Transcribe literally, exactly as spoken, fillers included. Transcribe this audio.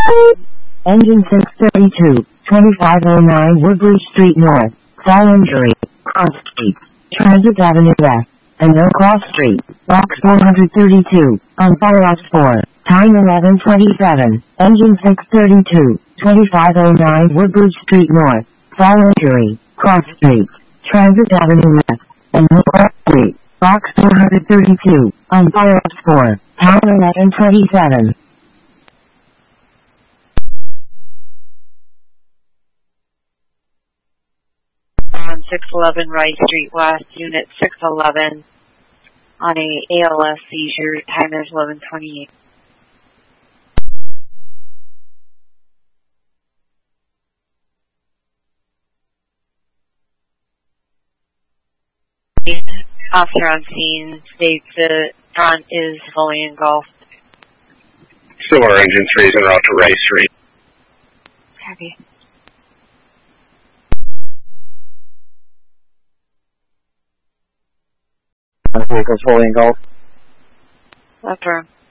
Engine six thirty-two, twenty-five oh nine Woodbridge Street North. Fall injury. Cross Street. Transit Avenue West. And No Cross Street. Box four thirty-two. On fire ops four. Time eleven twenty-seven. Engine six thirty-two, twenty-five oh nine Woodbridge Street North. Fall injury. Cross Street. Transit Avenue West. And No Cross Street. Box four thirty-two. On fire ops four. Time eleven twenty-seven. On six eleven Rice Street West, Unit six eleven, on a A L S seizure. Time is eleven twenty-eight. Officer on scene states the front is fully engulfed. Silver engine three is en route to Rice Street. Copy. Vehicle's fully engulfed. Affirm.